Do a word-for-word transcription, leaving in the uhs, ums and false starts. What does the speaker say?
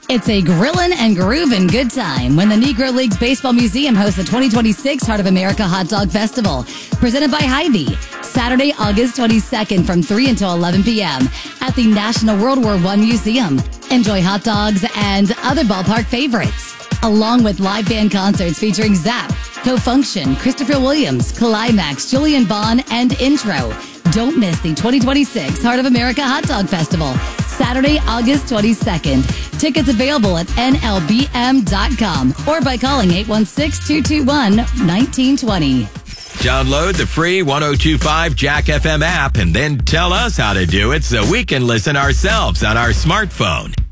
It's a grillin' and groovin' good time when the Negro Leagues Baseball Museum hosts the twenty twenty-six Heart of America Hot Dog Festival, presented by Hy-Vee, Saturday, August twenty-second from three until eleven p.m. at the National World War One Museum. Enjoy hot dogs and other ballpark favorites, along with live band concerts featuring Zapp, Co-Function, Christopher Williams, Climax, Julian Bond, and Intro. Don't miss the twenty twenty-six Heart of America Hot Dog Festival, Saturday, August twenty-second. Tickets available at N L B M dot com or by calling eight one six, two two one, one nine two zero. Download the free one oh two point five Jack F M app and then tell us how to do it so we can listen ourselves on our smartphone.